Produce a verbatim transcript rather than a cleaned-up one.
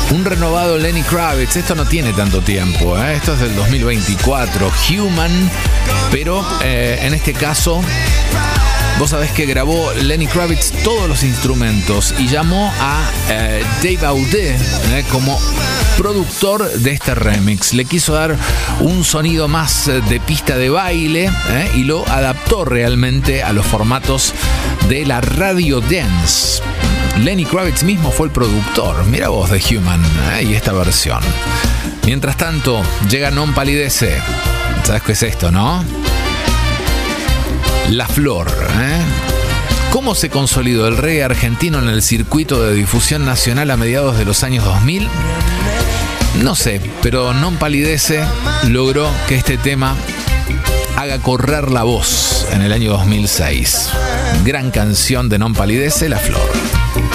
Un renovado Lenny Kravitz. Esto no tiene tanto tiempo, ¿eh? Esto es del dos mil veinticuatro. Human. Pero eh, en este caso, vos sabés que grabó Lenny Kravitz todos los instrumentos y llamó a eh, Dave Audé eh, como productor de este remix. Le quiso dar un sonido más de pista de baile eh, y lo adaptó realmente a los formatos de la radio dance. Lenny Kravitz mismo fue el productor. Mira vos, de Human eh, y esta versión. Mientras tanto, llega Non Palidece. ¿Sabes qué es esto, no? La Flor, ¿eh? ¿Cómo se consolidó el reggae argentino en el circuito de difusión nacional a mediados de los años dos mil? No sé, pero Non Palidece logró que este tema haga correr la voz en el año dos mil seis. Gran canción de Non Palidece, La Flor.